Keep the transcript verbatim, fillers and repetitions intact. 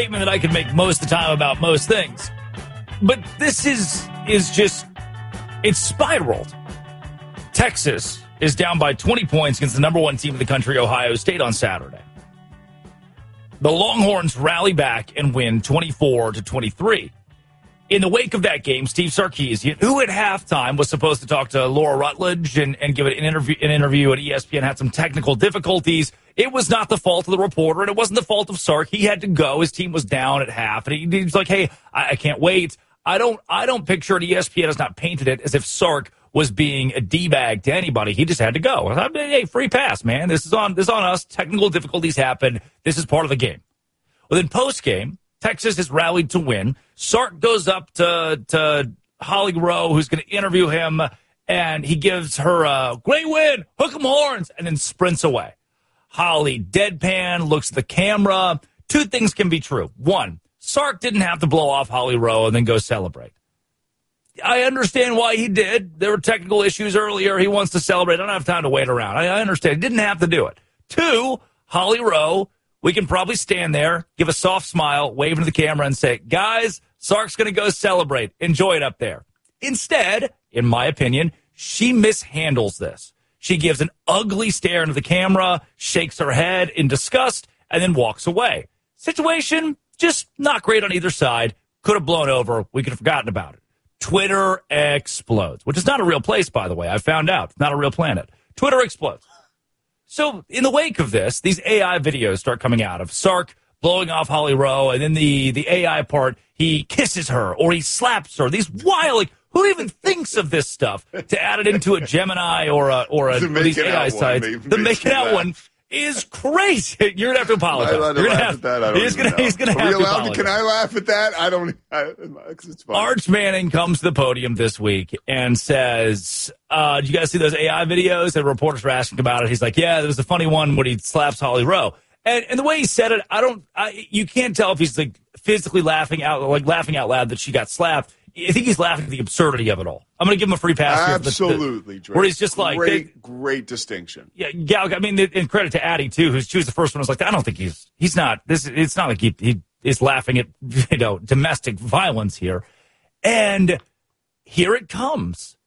Statement that I can make most of the time about most things. But this is is just, it's spiraled. Texas is down by twenty points against the number one team in the country, Ohio State, on Saturday. The Longhorns rally back and win twenty-four to twenty-three. In the wake of that game, Steve Sarkisian, who at halftime was supposed to talk to Laura Rutledge and, and give an interview, an interview at E S P N, had some technical difficulties. It was not the fault of the reporter, and it wasn't the fault of Sark. He had to go. His team was down at half, and he, he was like, hey, I, I can't wait. I don't I don't picture it. E S P N has not painted it as if Sark was being a D-bag to anybody. He just had to go. I thought, hey, free pass, man. This is on this is on us. Technical difficulties happened. This is part of the game. Well, then post-game, Texas has rallied to win. Sark goes up to, to Holly Rowe, who's going to interview him, and he gives her a great win, hook 'em horns, and then sprints away. Holly, deadpan, looks at the camera. Two things can be true. One, Sark didn't have to blow off Holly Rowe and then go celebrate. I understand why he did. There were technical issues earlier. He wants to celebrate. I don't have time to wait around. I, I understand. He didn't have to do it. Two, Holly Rowe, we can probably stand there, give a soft smile, wave into the camera, and say, guys, Sark's going to go celebrate. Enjoy it up there. Instead, in my opinion, she mishandles this. She gives an ugly stare into the camera, shakes her head in disgust, and then walks away. Situation, just not great on either side. Could have blown over. We could have forgotten about it. Twitter explodes, which is not a real place, by the way. I found out. It's not a real planet. Twitter explodes. So in the wake of this, these A I videos start coming out of Sark blowing off Holly Rowe, and then the, the A I part, he kisses her or he slaps her. These wild, like, who even thinks of this stuff to add it into a Gemini or a or a the these A I sites? The make it out one is crazy. You're gonna have to apologize. Am I allowed to You're gonna laugh have, at that? I don't he's even gonna know. he's gonna Are have we to allowed to, apologize. can I laugh at that? I don't. I, it's fine. Arch Manning comes to the podium this week and says, uh, did you guys see those A I videos? And reporters were asking about it. He's like, yeah, there was a funny one when he slaps Holly Rowe. And and the way he said it, I don't, I, you can't tell if he's like physically laughing out, like laughing out loud that she got slapped. I think he's laughing at the absurdity of it all. I'm going to give him a free pass here. Absolutely, the, the, where he's just like, great, they, great distinction. Yeah, Gal. I mean, and credit to Addie too, who's she was the first one. I was like, I don't think he's he's not. This it's not like he he is laughing at, you know, domestic violence here. And here it comes.